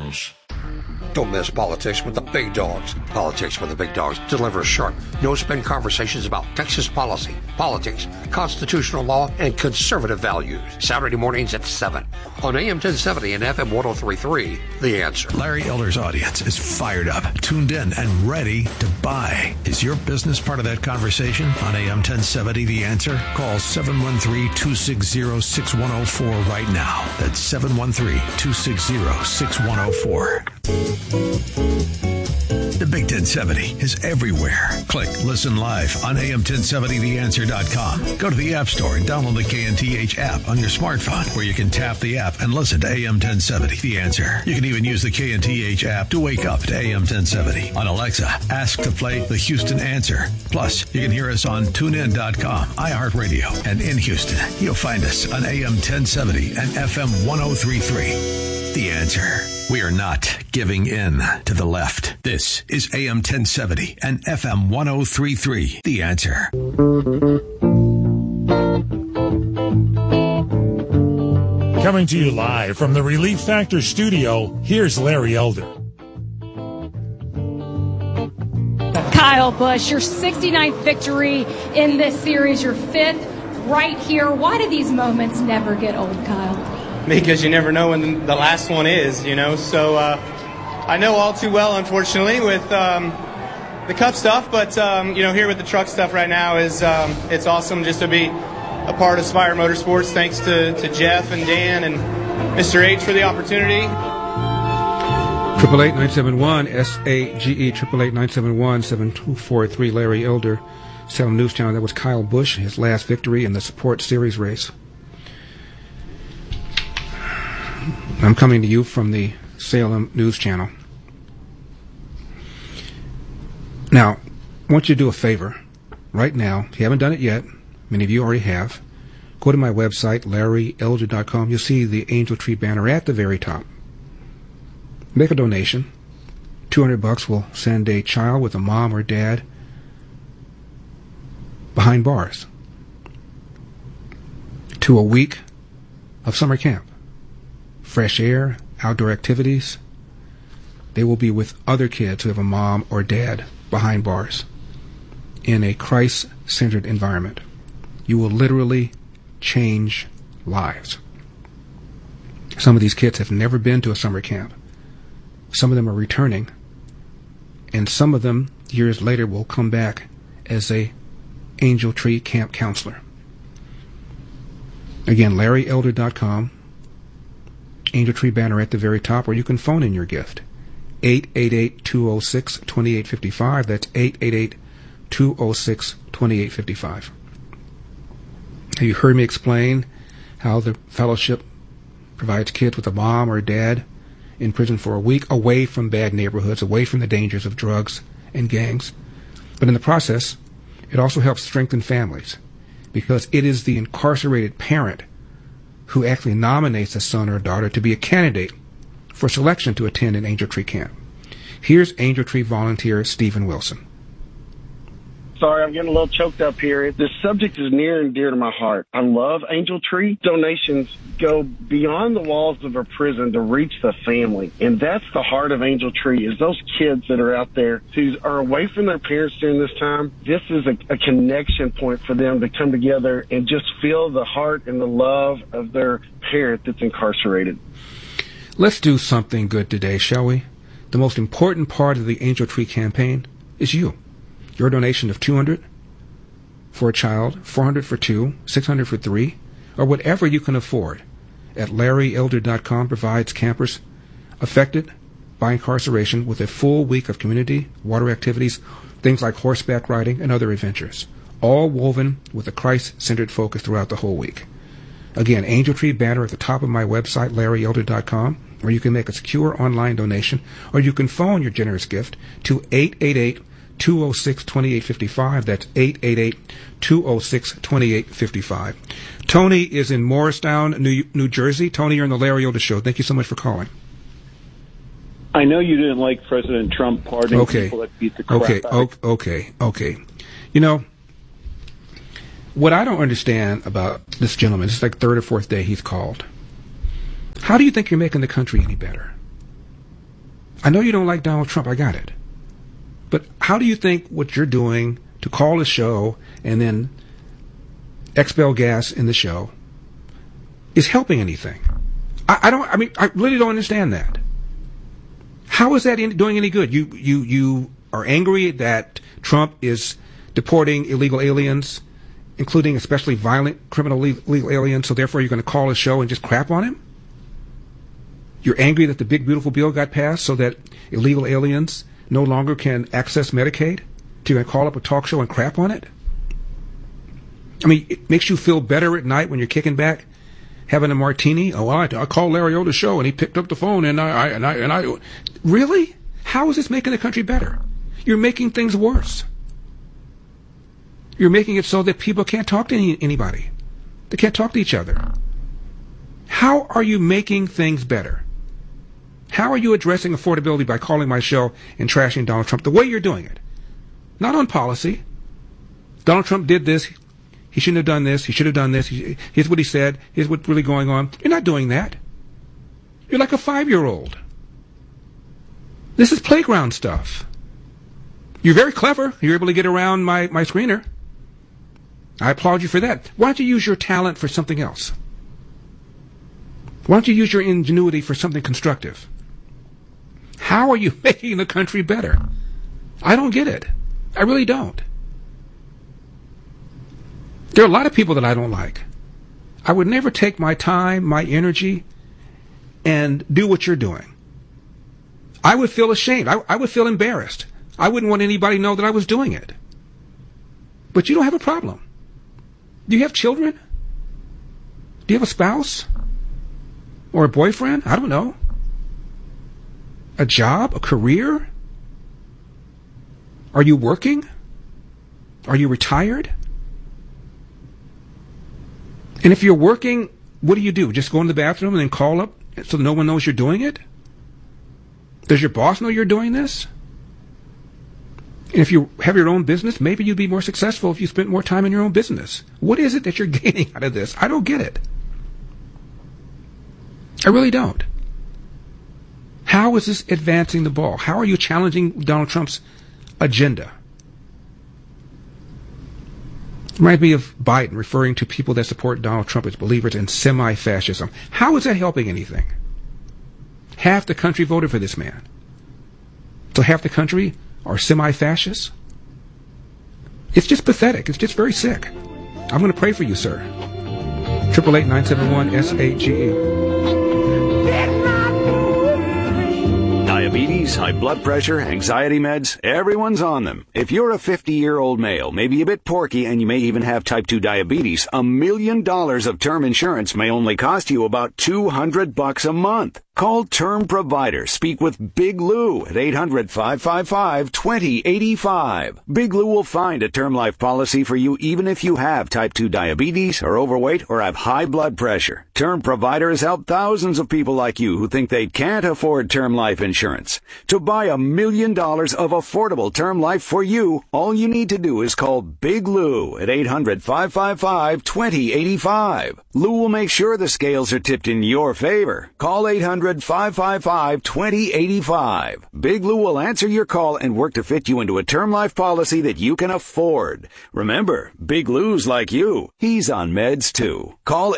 News. Don't miss Politics with the Big Dogs. Politics with the Big Dogs delivers sharp, no-spin conversations about Texas policy, politics, constitutional law, and conservative values. Saturday mornings at 7 on AM 1070 and FM 103.3, The Answer. Larry Elder's audience is fired up, tuned in, and ready to buy. Is your business part of that conversation on AM 1070, The Answer? Call 713-260-6104 right now. That's 713-260-6104. The Big 1070 is everywhere. Click Listen Live on AM1070theanswer.com. Go to the App Store and download the KNTH app on your smartphone, where you can tap the app and listen to AM 1070 The Answer. You can even use the KNTH app to wake up to AM 1070. On Alexa, ask to play the Houston Answer. Plus, you can hear us on TuneIn.com, iHeartRadio, and in Houston, you'll find us on AM 1070 and FM 103.3. The Answer. We are not giving in to the left. This is AM 1070 and FM 103.3. The Answer. Coming to you live from the Relief Factor studio, here's Larry Elder. Kyle Busch, your 69th victory in this series, your 5th right here. Why do these moments never get old, Kyle? Because you never know when the last one is, you know. So I know all too well, unfortunately, with the cup stuff. But, you know, here with the truck stuff right now is it's awesome just to be a part of Spire Motorsports. Thanks to Jeff and Dan and Mr. H for the opportunity. 888-971-SAGE, 888-971-7243, Larry Elder, Salem News Channel. That was Kyle Busch, his last victory in the Support Series race. I'm coming to you from the Salem News Channel. Now, I want you to do a favor right now. If you haven't done it yet, many of you already have, go to my website, LarryElder.com. You'll see the Angel Tree banner at the very top. Make a donation. $200 will send a child with a mom or dad behind bars to a week of summer camp. Fresh air, outdoor activities. They will be with other kids who have a mom or dad behind bars in a Christ-centered environment. You will literally change lives. Some of these kids have never been to a summer camp. Some of them are returning, and some of them years later will come back as a Angel Tree camp counselor. Again, LarryElder.com. Angel Tree banner at the very top, or you can phone in your gift. 888-206-2855. That's 888-206-2855. Have you heard me explain how the fellowship provides kids with a mom or a dad in prison for a week, away from bad neighborhoods, away from the dangers of drugs and gangs? But in the process, it also helps strengthen families, because it is the incarcerated parent who actually nominates a son or a daughter to be a candidate for selection to attend an Angel Tree camp. Here's Angel Tree volunteer Stephen Wilson. Sorry, I'm getting a little choked up here. This subject is near and dear to my heart. I love Angel Tree. Donations go beyond the walls of a prison to reach the family. And that's the heart of Angel Tree, is those kids that are out there who are away from their parents during this time. This is a connection point for them to come together and just feel the heart and the love of their parent that's incarcerated. Let's do something good today, shall we? The most important part of the Angel Tree campaign is you. Your donation of $200 for a child, $400 for two, $600 for three, or whatever you can afford at LarryElder.com provides campers affected by incarceration with a full week of community, water activities, things like horseback riding and other adventures, all woven with a Christ-centered focus throughout the whole week. Again, Angel Tree banner at the top of my website, LarryElder.com, or you can make a secure online donation, or you can phone your generous gift to 888-206-2855. That's 888-206-2855. Tony is in Morristown, New Jersey. Tony, you're on the Larry Elder Show. Thank you so much for calling. I know you didn't like President Trump pardoning people that beat the crap out. Okay. You know, what I don't understand about this gentleman, it's like third or fourth day he's called. How do you think you're making the country any better? I know you don't like Donald Trump. I got it. But how do you think what you're doing to call a show and then expel gas in the show is helping anything? I really don't understand that. How is that doing any good? You are angry that Trump is deporting illegal aliens, including especially violent criminal illegal aliens, so therefore you're going to call a show and just crap on him? You're angry that the big beautiful bill got passed so that illegal aliens no longer can access Medicaid? So you're going to call up a talk show and crap on it? I mean, it makes you feel better at night when you're kicking back, having a martini. Oh, I called Larry Elder's show and he picked up the phone and I really? How is this making the country better? You're making things worse. You're making it so that people can't talk to anybody. They can't talk to each other. How are you making things better? How are you addressing affordability by calling my show and trashing Donald Trump the way you're doing it? Not on policy. Donald Trump did this. He shouldn't have done this. He should have done this. Here's what he said. Here's what's really going on. You're not doing that. You're like a 5-year-old. This is playground stuff. You're very clever. You're able to get around my screener. I applaud you for that. Why don't you use your talent for something else? Why don't you use your ingenuity for something constructive? How are you making the country better? I don't get it. I really don't. There are a lot of people that I don't like. I would never take my time, my energy, and do what you're doing. I would feel ashamed. I would feel embarrassed. I wouldn't want anybody to know that I was doing it. But you don't have a problem. Do you have children? Do you have a spouse? Or a boyfriend? I don't know. A job? A career? Are you working? Are you retired? And if you're working, what do? Just go in the bathroom and then call up so no one knows you're doing it? Does your boss know you're doing this? And if you have your own business, maybe you'd be more successful if you spent more time in your own business. What is it that you're gaining out of this? I don't get it. I really don't. How is this advancing the ball? How are you challenging Donald Trump's agenda? Reminds me of Biden referring to people that support Donald Trump as believers in semi-fascism. How is that helping anything? Half the country voted for this man. So half the country are semi-fascists? It's just pathetic. It's just very sick. I'm going to pray for you, sir. 888-971-SAGE. Diabetes, high blood pressure, anxiety meds, everyone's on them. If you're a 50-year-old male, maybe a bit porky, and you may even have type 2 diabetes, $1 million of term insurance may only cost you about $200 a month. Call Term Provider. Speak with Big Lou at 800-555-2085. Big Lou will find a term life policy for you even if you have type 2 diabetes, are overweight, or have high blood pressure. Term Provider has helped thousands of people like you who think they can't afford term life insurance. To buy $1 million of affordable term life for you, all you need to do is call Big Lou at 800-555-2085. Lou will make sure the scales are tipped in your favor. Call 800-555-2085. Big Lou will answer your call and work to fit you into a term life policy that you can afford. Remember, Big Lou's like you. He's on meds too. Call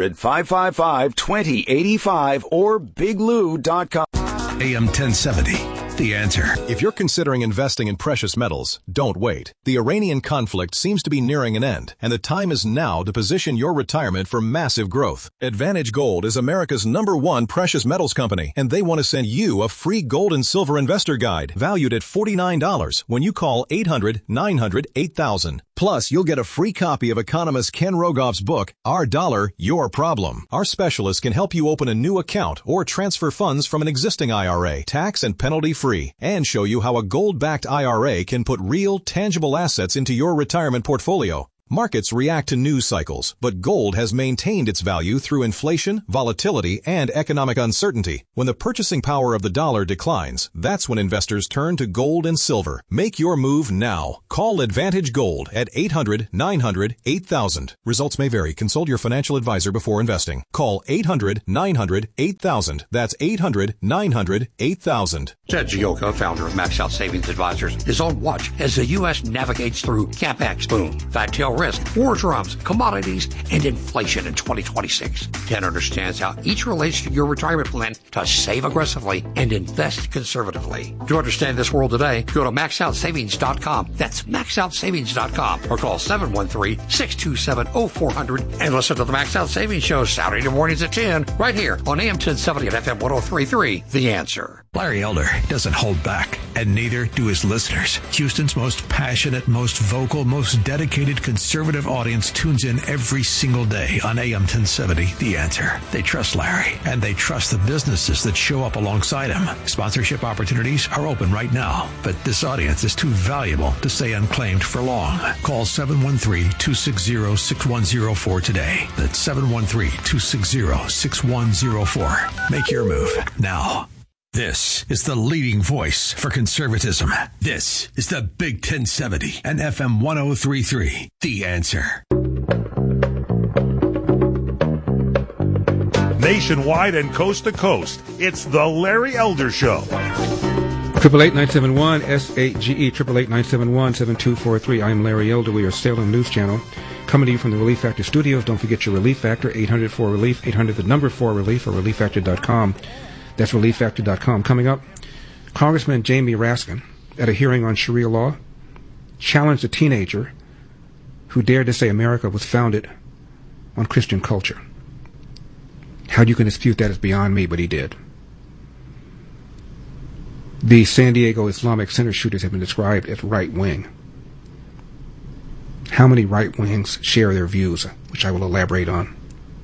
800-555-2085 or biglou.com. AM 1070. The Answer. If you're considering investing in precious metals, don't wait. The Iranian conflict seems to be nearing an end, and the time is now to position your retirement for massive growth. Advantage Gold is America's #1 precious metals company, and they want to send you a free gold and silver investor guide valued at $49 when you call 800-900-8000. Plus, you'll get a free copy of economist Ken Rogoff's book, Our Dollar, Your Problem. Our specialists can help you open a new account or transfer funds from an existing IRA, tax and penalty-free, and show you how a gold-backed IRA can put real, tangible assets into your retirement portfolio. Markets react to news cycles, but gold has maintained its value through inflation, volatility, and economic uncertainty. When the purchasing power of the dollar declines, that's when investors turn to gold and silver. Make your move now. Call Advantage Gold at 800-900-8000. Results may vary. Consult your financial advisor before investing. Call 800-900-8000. That's 800-900-8000. Ted Gioka, founder of Max Out Savings Advisors, is on watch as the U.S. navigates through CapEx boom, fat tail risk, war drums, commodities, and inflation in 2026. Ted understands how each relates to your retirement plan to save aggressively and invest conservatively. To understand this world today, go to maxoutsavings.com. That's maxoutsavings.com or call 713-627-0400 and listen to the Max Out Savings Show Saturday mornings at 10 right here on AM 1070 and FM 103.3. The Answer. Larry Elder doesn't hold back, and neither do his listeners. Houston's most passionate, most vocal, most dedicated conservative audience tunes in every single day on AM 1070, The Answer. They trust Larry, and they trust the businesses that show up alongside him. Sponsorship opportunities are open right now, but this audience is too valuable to stay unclaimed for long. Call 713-260-6104 today. That's 713-260-6104. Make your move now. This is the leading voice for conservatism. This is the Big 1070 and FM 103.3. The Answer. Nationwide and coast to coast, it's the Larry Elder Show. 888-971-SAGE, 888-971-7243. I'm Larry Elder. We are Salem News Channel. Coming to you from the Relief Factor studios. Don't forget your Relief Factor, 800-4RELIEF, 800-4RELIEF, or ReliefFactor.com. That's ReliefFactor.com. Coming up, Congressman Jamie Raskin, at a hearing on Sharia law, challenged a teenager who dared to say America was founded on Christian culture. How you can dispute that is beyond me, but he did. The San Diego Islamic Center shooters have been described as right-wing. How many right-wings share their views, which I will elaborate on.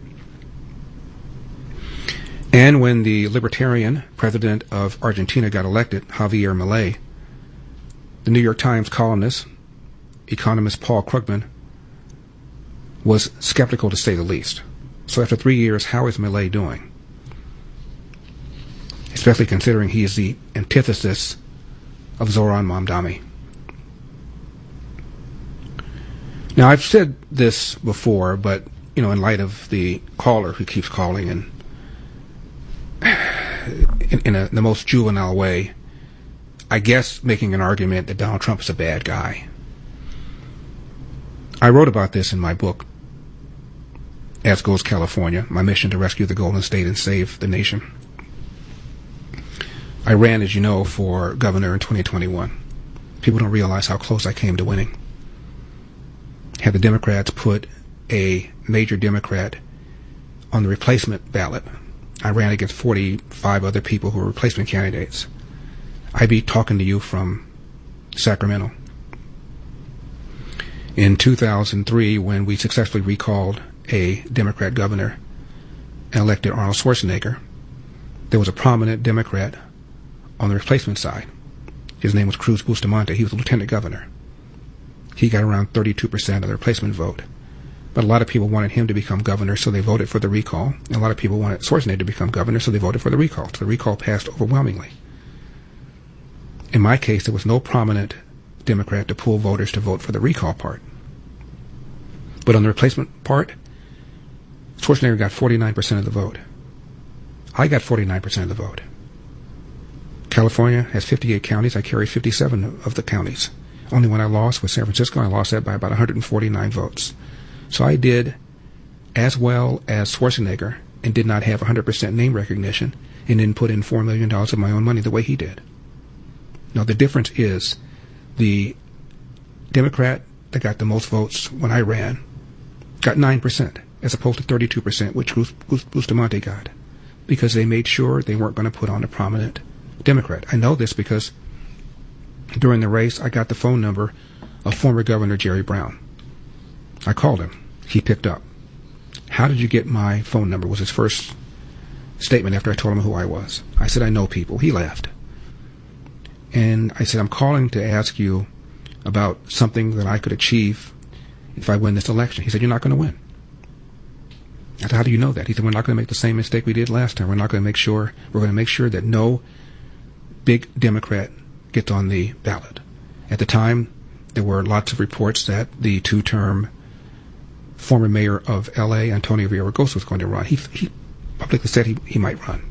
And when the libertarian president of Argentina got elected, Javier Milei, the New York Times columnist, economist Paul Krugman, was skeptical to say the least. So after 3 years, how is Milei doing? Especially considering he is the antithesis of Zoran Mamdani. Now, I've said this before, but, in light of the caller who keeps calling and in the most juvenile way, I guess making an argument that Donald Trump is a bad guy. I wrote about this in my book, As Goes California, my mission to rescue the Golden State and save the nation. I ran, as you know, for governor in 2021. People don't realize how close I came to winning. Had the Democrats put a major Democrat on the replacement ballot, I ran against 45 other people who were replacement candidates. I'd be talking to you from Sacramento. In 2003, when we successfully recalled a Democrat governor and elected Arnold Schwarzenegger, there was a prominent Democrat on the replacement side. His name was Cruz Bustamante. He was the lieutenant governor. He got around 32% of the replacement vote. But a lot of people wanted him to become governor, so they voted for the recall. And a lot of people wanted Schwarzenegger to become governor, so they voted for the recall. So the recall passed overwhelmingly. In my case, there was no prominent Democrat to pull voters to vote for the recall part. But on the replacement part, Schwarzenegger got 49% of the vote. I got 49% of the vote. California has 58 counties. I carried 57 of the counties. Only one I lost was San Francisco. I lost that by about 149 votes. So I did as well as Schwarzenegger and did not have 100% name recognition and didn't put in $4 million of my own money the way he did. Now, the difference is the Democrat that got the most votes when I ran got 9% as opposed to 32%, which Bustamante got, because they made sure they weren't going to put on a prominent Democrat. I know this because during the race, I got the phone number of former Governor Jerry Brown. I called him. He picked up. How did you get my phone number? Was his first statement after I told him who I was. I said, I know people. He laughed. And I said, I'm calling to ask you about something that I could achieve if I win this election. He said, you're not going to win. I said, how do you know that? He said, we're not going to make the same mistake we did last time. We're going to make sure that no big Democrat gets on the ballot. At the time, there were lots of reports that the two-term former mayor of L.A., Antonio Villaraigosa, was going to run. He publicly said he might run.